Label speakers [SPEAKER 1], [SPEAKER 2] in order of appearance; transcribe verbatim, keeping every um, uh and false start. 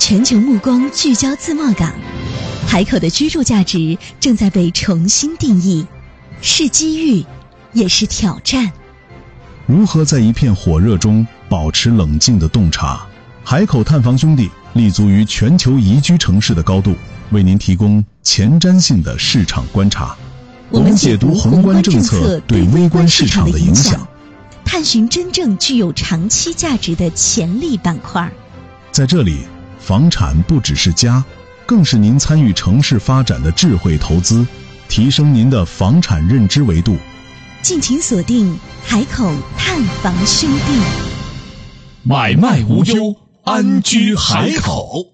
[SPEAKER 1] 全球目光聚焦自贸港，海口的居住价值正在被重新定义，是机遇，也是挑战。
[SPEAKER 2] 如何在一片火热中保持冷静的洞察？海口探房兄弟立足于全球宜居城市的高度，为您提供前瞻性的市场观察。我们解读宏观政策对微观市场的影响，
[SPEAKER 1] 探寻真正具有长期价值的潜力板块。
[SPEAKER 2] 在这里，房产不只是家，更是您参与城市发展的智慧投资，提升您的房产认知维度。
[SPEAKER 1] 敬请锁定海口探房兄弟，
[SPEAKER 3] 买卖无忧，安居海口。